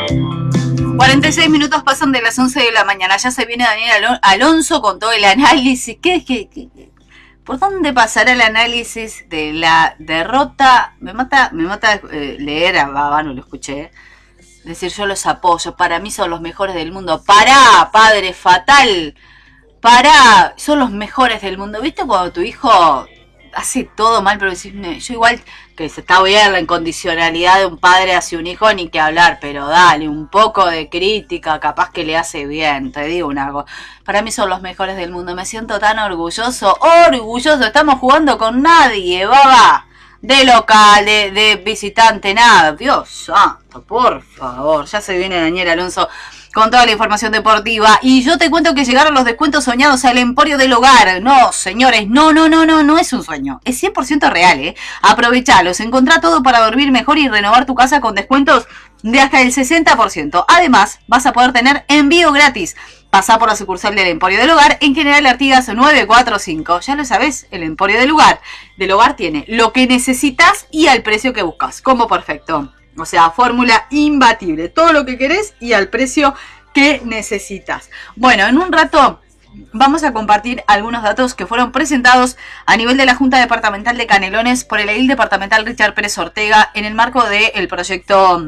46 minutos pasan de las 11 de la mañana. Ya se viene Daniel Alonso con todo el análisis. ¿Por dónde pasará el análisis de la derrota? Me mata leer a Baba, no lo escuché. Decir, yo los apoyo, para mí son los mejores del mundo. ¡Pará, padre fatal! ¡Pará! Son los mejores del mundo. ¿Viste cuando tu hijo hace todo mal, pero decís, yo igual, que se está bien la incondicionalidad de un padre hacia un hijo, ni que hablar, pero dale, un poco de crítica, capaz que le hace bien, te digo una cosa. Para mí son los mejores del mundo, me siento tan orgulloso, estamos jugando con nadie, baba, de local, de visitante, nada, Dios santo, por favor, ya se viene Daniel Alonso con toda la información deportiva. Y yo te cuento que llegaron los descuentos soñados al Emporio del Hogar. No, señores, no es un sueño. Es 100% real, ¿eh? Aprovechalos, encontrá todo para dormir mejor y renovar tu casa con descuentos de hasta el 60%. Además, vas a poder tener envío gratis. Pasá por la sucursal del Emporio del Hogar en General Artigas 945. Ya lo sabés, el Emporio del Hogar tiene lo que necesitas y al precio que buscas. Como perfecto. O sea, fórmula imbatible. Todo lo que querés y al precio que necesitas. Bueno, en un rato vamos a compartir algunos datos que fueron presentados a nivel de la Junta Departamental de Canelones por el edil departamental Richard Pérez Ortega en el marco del proyecto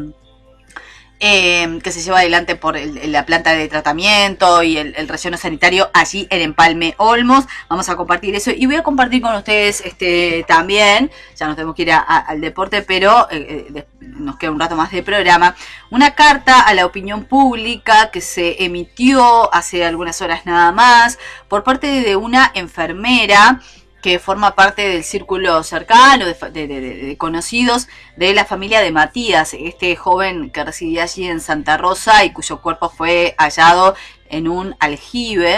que se lleva adelante por la planta de tratamiento y el relleno sanitario allí en Empalme Olmos. Vamos a compartir eso y voy a compartir con ustedes también, ya nos tenemos que ir al deporte, pero nos queda un rato más de programa, una carta a la opinión pública que se emitió hace algunas horas nada más por parte de una enfermera que forma parte del círculo cercano de conocidos de la familia de Matías, este joven que residía allí en Santa Rosa y cuyo cuerpo fue hallado en un aljibe.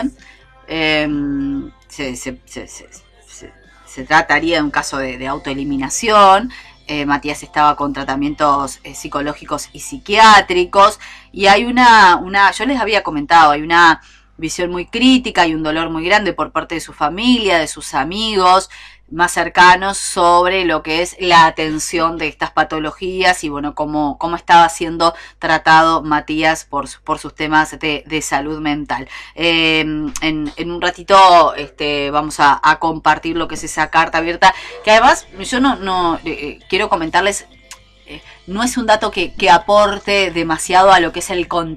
Se trataría de un caso de autoeliminación. Matías estaba con tratamientos psicológicos y psiquiátricos y hay yo les había comentado, hay una visión muy crítica y un dolor muy grande por parte de su familia, de sus amigos más cercanos sobre lo que es la atención de estas patologías y bueno, cómo estaba siendo tratado Matías por sus temas de salud mental. En un ratito vamos a compartir lo que es esa carta abierta, que además yo no quiero comentarles, no es un dato que aporte demasiado a lo que es el contenido